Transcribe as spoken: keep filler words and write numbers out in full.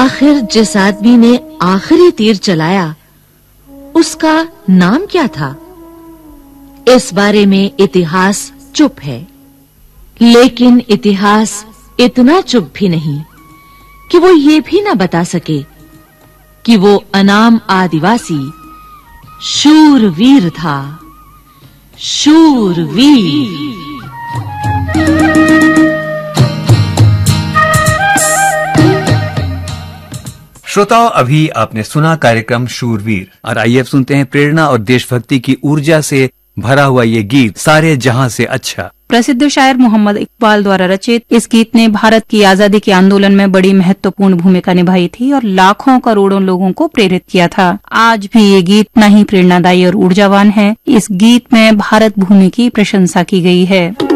आखिर जिस आदमी ने आखिरी तीर चलाया उसका नाम क्या था? इस बारे में इतिहास चुप है, लेकिन इतिहास इतना चुप भी नहीं कि वो ये भी ना बता सके कि वो अनाम आदिवासी शूरवीर था। शूरवीर। श्रोताओं, अभी आपने सुना कार्यक्रम शूरवीर। और आइए अब सुनते हैं प्रेरणा और देशभक्ति की ऊर्जा से भरा हुआ ये गीत, सारे जहां से अच्छा। प्रसिद्ध शायर मोहम्मद इकबाल द्वारा रचित इस गीत ने भारत की आजादी के आंदोलन में बड़ी महत्वपूर्ण भूमिका निभाई थी और लाखों करोड़ों लोगों को प्रेरित किया था। आज भी ये गीत न ही प्रेरणादायी और ऊर्जावान है। इस गीत में भारत भूमि की प्रशंसा की गई है।